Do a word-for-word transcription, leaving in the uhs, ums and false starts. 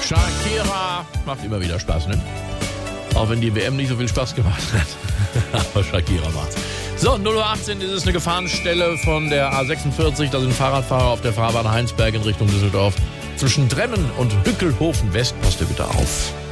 Shakira macht immer wieder Spaß, ne? Auch wenn die W M nicht so viel Spaß gemacht hat. Aber Shakira macht's. So, null Uhr achtzehn ist es eine Gefahrenstelle von der A sechsundvierzig. Da sind Fahrradfahrer auf der Fahrbahn Heinsberg in Richtung Düsseldorf. Zwischen Dremmen und Hückelhofen West. Passt ihr bitte auf.